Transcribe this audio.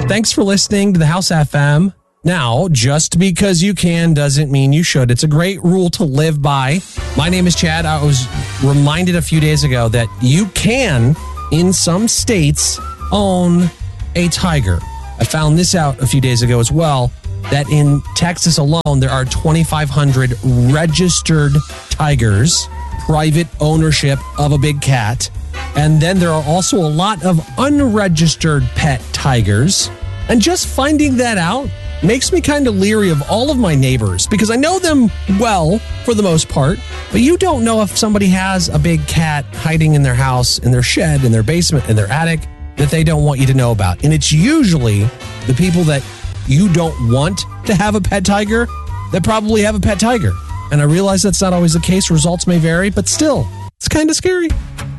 Thanks for listening to the House FM. Now, just because you can doesn't mean you should. It's a great rule to live by. My name is Chad. I was reminded a few days ago that you can, in some states, own a tiger. I found this out a few days ago as well, that in Texas alone, there are 2,500 registered tigers, private ownership of a big cat. And then there are also a lot of unregistered pet tigers. And just finding that out makes me kind of leery of all of my neighbors because I know them well for the most part, but you don't know if somebody has a big cat hiding in their house, in their shed, in their basement, in their attic that they don't want you to know about. And it's usually the people that you don't want to have a pet tiger that probably have a pet tiger. And I realize that's not always the case. Results may vary, but still, it's kind of scary.